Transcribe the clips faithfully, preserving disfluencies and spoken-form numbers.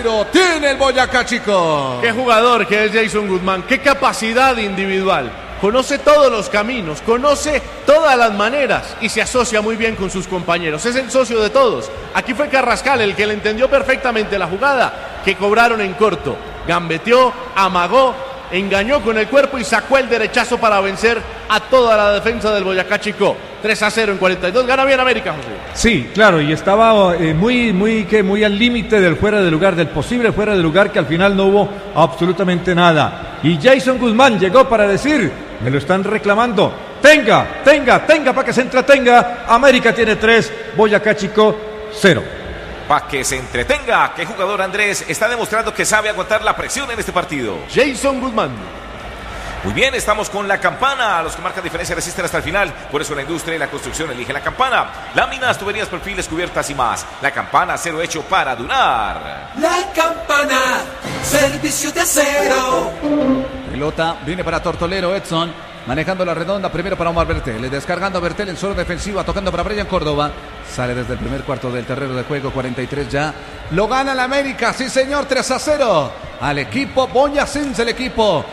cero tiene el Boyacá Chico. Qué jugador que es Jason Guzmán, qué capacidad individual. Conoce todos los caminos, conoce todas las maneras y se asocia muy bien con sus compañeros. Es el socio de todos. Aquí fue Carrascal el que le entendió perfectamente la jugada que cobraron en corto. Gambeteó, amagó, engañó con el cuerpo y sacó el derechazo para vencer a toda la defensa del Boyacá Chico. tres a cero en cuarenta y dos, gana bien América, José. Sí, claro, y estaba eh, muy, muy, que muy al límite del fuera de lugar, del posible fuera de lugar, que al final no hubo absolutamente nada. Y Jason Guzmán llegó para decir, me lo están reclamando, tenga, tenga, tenga para que se entretenga. América tiene tres, Boyacá Chico cero. Para que se entretenga, qué jugador Andrés está demostrando que sabe aguantar la presión en este partido. Jason Guzmán. Muy bien, estamos con la campana. Los que marcan diferencia resisten hasta el final. Por eso la industria y la construcción elige la campana. Láminas, tuberías, perfiles, cubiertas y más. La campana, acero hecho para durar. La campana, servicio de acero. Pelota viene para Tortolero, Edson. Manejando la redonda, primero para Omar Bertel. Descargando a Bertel en zona defensiva, tocando para Brian Córdoba. Sale desde el primer cuarto del terreno de juego, cuarenta y tres ya. Lo gana la América, sí señor, tres a cero. Al equipo boyacense, el equipo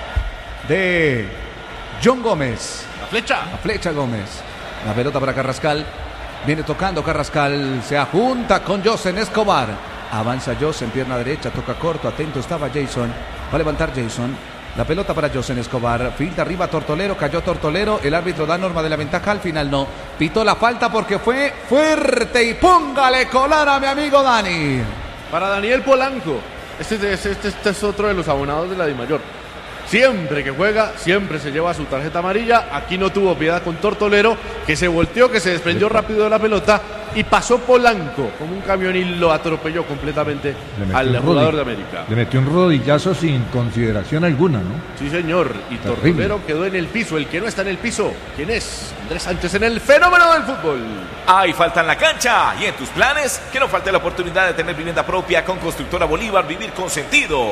de John Gómez. La flecha. La flecha Gómez. La pelota para Carrascal. Viene tocando Carrascal. Se ajunta con Josen Escobar. Avanza Josen, pierna derecha, toca corto. Atento estaba Jason. Va a levantar Jason. La pelota para Josen Escobar. Filta arriba Tortolero. Cayó Tortolero. El árbitro da norma de la ventaja. Al final no. Pitó la falta porque fue fuerte. Y póngale colar a mi amigo Dani. Para Daniel Polanco. Este, este, este, este es otro de los abonados de la Dimayor. Siempre que juega, siempre se lleva su tarjeta amarilla. Aquí no tuvo piedad con Tortolero, que se volteó, que se desprendió rápido de la pelota y pasó Polanco como un camión y lo atropelló completamente al jugador de América. Le metió un rodillazo sin consideración alguna, ¿no? Sí, señor. Y Terrible. Tortolero quedó en el piso. El que no está en el piso, ¿quién es? Andrés Sánchez en el fenómeno del fútbol. Hay falta en la cancha. Y en tus planes, que no falte la oportunidad de tener vivienda propia con Constructora Bolívar. Vivir con sentido.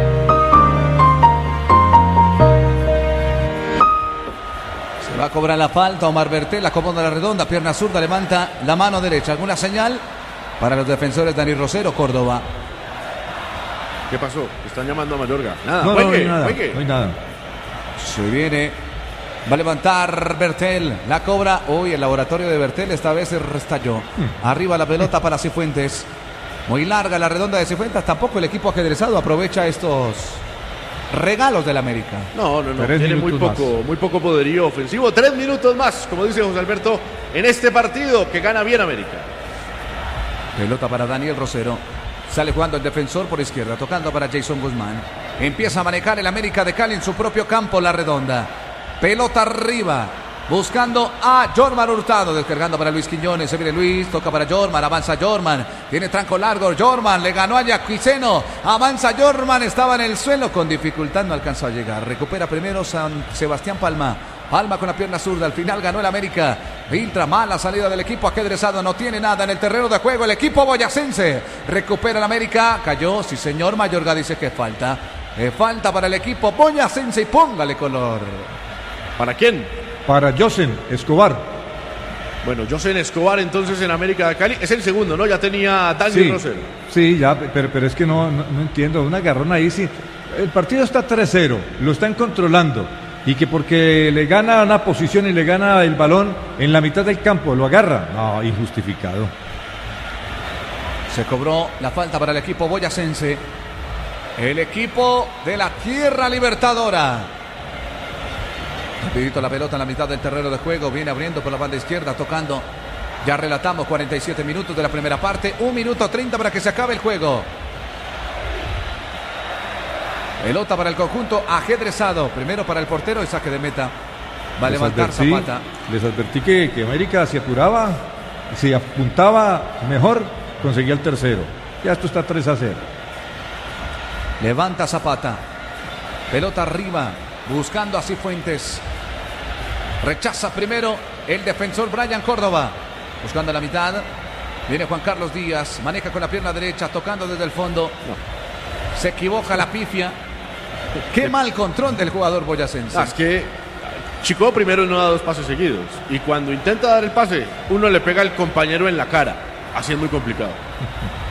Va a cobrar la falta Omar Bertel, acomoda la redonda, pierna zurda, levanta la mano derecha. ¿Alguna señal para los defensores? Dani Rosero, Córdoba. ¿Qué pasó? Están llamando a Mayorga. Nada, no, juegue, no, no hay nada, juegue. no hay nada. Se viene, va a levantar Bertel, la cobra. Uy, el laboratorio de Bertel esta vez se restalló. Hmm. Arriba la pelota para Cifuentes. Muy larga la redonda de Cifuentes. Tampoco el equipo ajedrezado aprovecha estos regalos del América. No, no, no. Tres Tiene muy minutos poco, más. muy poco poderío ofensivo. Tres minutos más, como dice José Alberto, en este partido que gana bien América. Pelota para Daniel Rosero. Sale jugando el defensor por izquierda, tocando para Jason Guzmán. Empieza a manejar el América de Cali en su propio campo, la redonda. Pelota arriba, buscando a Jorman Hurtado, descargando para Luis Quiñones. Se viene Luis, toca para Jorman, avanza Jorman. Tiene tranco largo, Jorman, le ganó a Yaquiceno. Avanza Jorman, estaba en el suelo, con dificultad no alcanzó a llegar. Recupera primero San Sebastián Palma. Palma con la pierna zurda, al final ganó el América. Filtra mal la salida del equipo ajedrezado, no tiene nada en el terreno de juego el equipo boyacense. Recupera el América, cayó, sí señor. Mayorga dice que falta. Eh, falta para el equipo boyacense y póngale color. ¿Para quién? Para Josen Escobar. Bueno, Josen Escobar entonces en América de Cali. Es el segundo, ¿no? Ya tenía Daniel Sí, Rosero. sí, ya, pero, pero es que no, no, no entiendo. Un agarrón ahí, sí. El partido está tres cero, lo están controlando. Y que porque le gana una posición y le gana el balón en la mitad del campo, lo agarra. No, injustificado. Se cobró la falta para el equipo boyacense. El equipo de la Tierra Libertadora. Rapidito la pelota en la mitad del terreno de juego. Viene abriendo por la banda izquierda, tocando. Ya relatamos cuarenta y siete minutos de la primera parte. Un minuto treinta para que se acabe el juego. Pelota para el conjunto ajedrezado. Primero para el portero y saque de meta. Va a Les levantar advertí, Zapata. Les advertí que, que América se apuraba, se apuntaba mejor, conseguía el tercero. Ya esto está tres a cero. Levanta Zapata. Pelota arriba. Buscando a Cifuentes. Rechaza primero el defensor Brian Córdoba. Buscando la mitad. Viene Juan Carlos Díaz. Maneja con la pierna derecha. Tocando desde el fondo. No. Se equivoca la pifia. Qué mal control del jugador boyacense. Ah, es que Chico primero no da dos pases seguidos. Y cuando intenta dar el pase, uno le pega al compañero en la cara. Así es muy complicado.